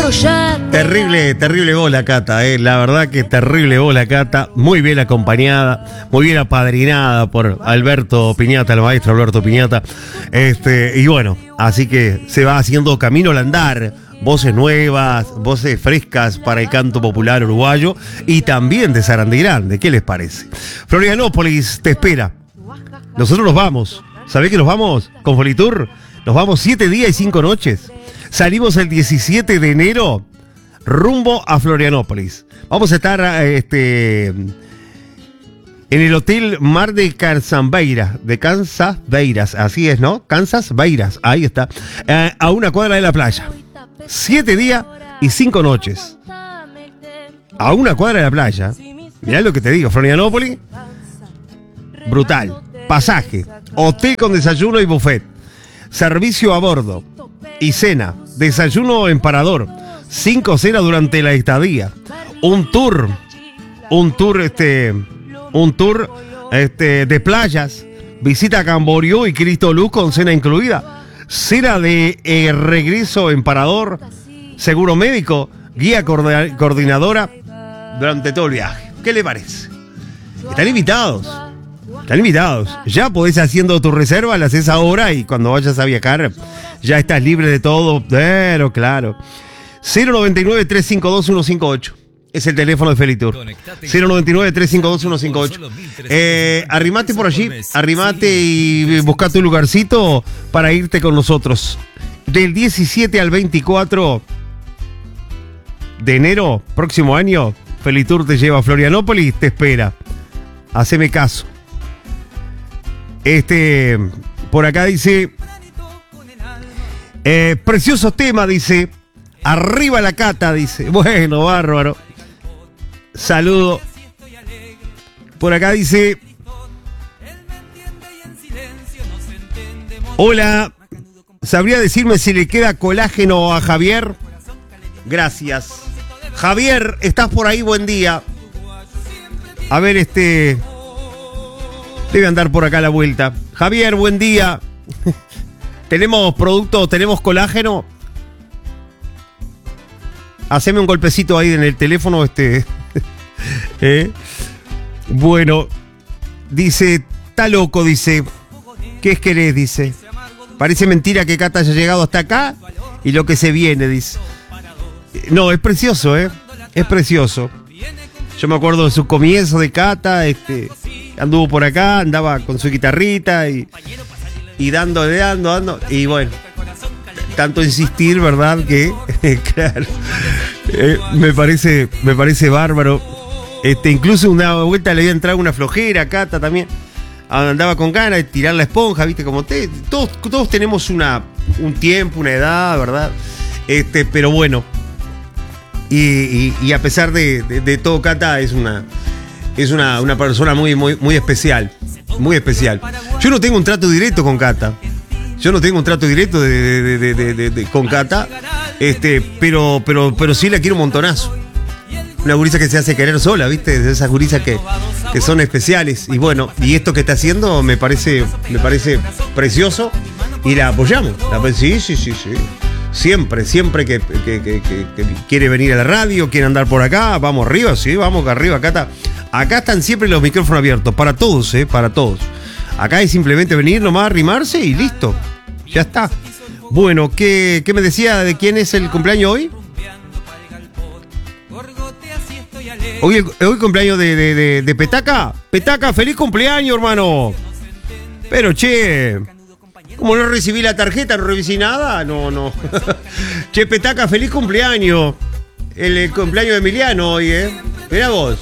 Terrible voz la Cata, la verdad que terrible voz la Cata, muy bien acompañada, muy bien apadrinada por Alberto Piñata, el maestro Alberto Piñata, y bueno, así que se va haciendo camino al andar, voces nuevas, voces frescas para el canto popular uruguayo y también de Sarandí Grande, ¿qué les parece? Florianópolis te espera, nosotros nos vamos, ¿sabés que nos vamos con Folitur? Nos vamos 7 días y 5 noches. Salimos el 17 de enero rumbo a Florianópolis. Vamos a estar en el Hotel Mar de Kansas Beiras, así es, ¿no? Kansas Beiras, ahí está, a una cuadra de la playa. 7 días y 5 noches. A una cuadra de la playa. Mirá lo que te digo, Florianópolis, brutal. Pasaje, hotel con desayuno y buffet. Servicio a bordo y cena, desayuno en parador, 5 cenas durante la estadía, un tour de playas, visita a Camboriú y Cristo Luz con cena incluida, cena de regreso en parador, seguro médico, guía coordinadora durante todo el viaje. ¿Qué le parece? Están invitados. Ya podés haciendo tu reserva, la haces ahora y cuando vayas a viajar ya estás libre de todo, pero claro. 099-352-158 es el teléfono de Felitur. 099-352-158. Arrimate por allí, y busca tu lugarcito para irte con nosotros. Del 17 al 24 de enero, próximo año, Felitur te lleva a Florianópolis, te espera. Haceme caso. Por acá dice, precioso tema, dice, arriba la Cata, dice, bueno, bárbaro, saludo. Por acá dice, hola, ¿sabría decirme si le queda colágeno a Javier? Gracias. Javier, ¿estás por ahí? Buen día. A ver, debe andar por acá a la vuelta. Javier, buen día. ¿Tenemos producto, tenemos colágeno? Haceme un golpecito ahí en el teléfono, Bueno, dice, está loco, dice. ¿Qué es querés? Dice. Parece mentira que Cata haya llegado hasta acá y lo que se viene, dice. No, es precioso, Es precioso. Yo me acuerdo de su comienzo de Cata, anduvo por acá, andaba con su guitarrita y dando, y bueno, tanto insistir, ¿verdad? Que, claro, me parece bárbaro. Incluso una vuelta le había entrado una flojera a Cata también, andaba con ganas de tirar la esponja, ¿viste? Como todos tenemos un tiempo, una edad, ¿verdad? Pero bueno. Y a pesar de todo, Cata es una persona muy, muy, muy especial. Muy especial. Yo no tengo un trato directo con Cata. Con Cata. Pero sí la quiero un montonazo. Una gurisa que se hace querer sola, ¿viste? De esas gurisas que son especiales. Y bueno, y esto que está haciendo me parece precioso. Y la apoyamos. Sí. Siempre que quiere venir a la radio, quiere andar por acá, vamos arriba, sí, vamos arriba, Cata. Acá están siempre los micrófonos abiertos, para todos, para todos. Acá es simplemente venir nomás, arrimarse y listo, ya está. Bueno, ¿qué me decía de quién es el cumpleaños hoy? Hoy cumpleaños de Petaca. Petaca, feliz cumpleaños, hermano. Pero che, como no recibí la tarjeta, no recibí nada, no. Che, Petaca, feliz cumpleaños. El cumpleaños de Emiliano hoy, Mirá vos.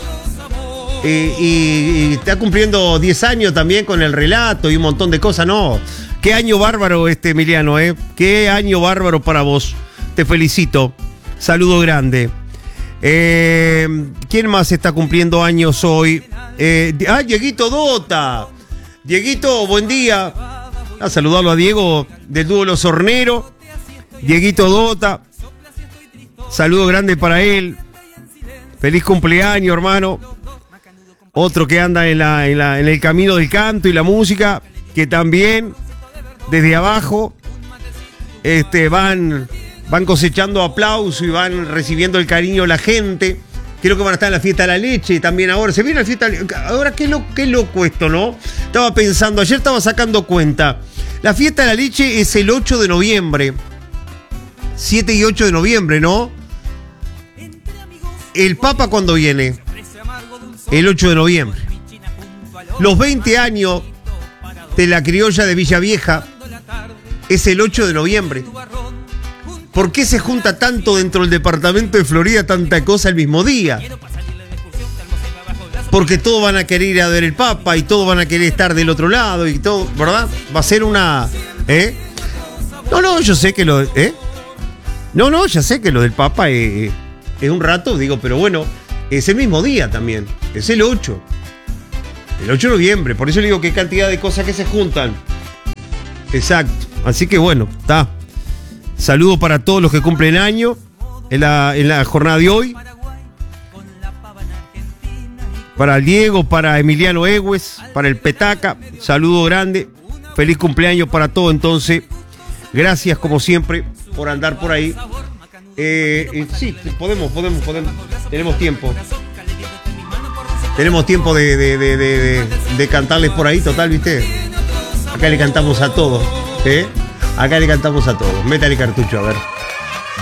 Y está cumpliendo 10 años también con el relato y un montón de cosas, ¿no? Qué año bárbaro Emiliano, Qué año bárbaro para vos. Te felicito. Saludo grande. ¿Quién más está cumpliendo años hoy? Dieguito Dota. Dieguito, buen día. A saludarlo a Diego del dúo Los Horneros. Dieguito Dota. Saludo grande para él. Feliz cumpleaños, hermano. Otro que anda en el camino del canto y la música, que también desde abajo van van cosechando aplauso y van recibiendo el cariño de la gente. Creo que van a estar en la fiesta de la leche también ahora. Se viene la fiesta de la... Ahora, qué loco esto, ¿no? Estaba pensando, ayer estaba sacando cuenta. La fiesta de la leche es el 8 de noviembre. 7 y 8 de noviembre, ¿no? El Papa, ¿cuándo viene? El 8 de noviembre. Los 20 años de la criolla de Villa Vieja es el 8 de noviembre. ¿Por qué se junta tanto dentro del departamento de Florida tanta cosa el mismo día? Porque todos van a querer ir a ver el Papa y todos van a querer estar del otro lado y todo, ¿verdad? Va a ser una... No, yo sé que lo... No, ya sé que lo del Papa es un rato, digo, pero bueno, es el mismo día también. Es el 8. El 8 de noviembre. Por eso le digo qué cantidad de cosas que se juntan. Exacto. Así que bueno, está. Saludo para todos los que cumplen año en la jornada de hoy. Para el Diego, para Emiliano Egues, para el Petaca. Saludo grande. Feliz cumpleaños para todo entonces. Gracias como siempre por andar por ahí. Sí, podemos. Tenemos tiempo. Tenemos tiempo de cantarles por ahí, total, ¿viste? Acá le cantamos a todos, ¿eh? Acá le cantamos a todos. Métale cartucho, a ver.